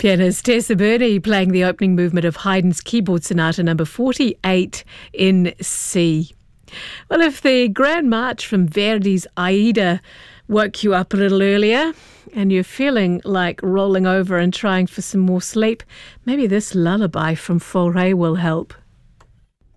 Pianist Tessa Burney playing the opening movement of Haydn's Keyboard Sonata number 48 in C. Well, if the Grand March from Verdi's Aida woke you up a little earlier and you're feeling like rolling over and trying for some more sleep, maybe this lullaby from Fauré will help.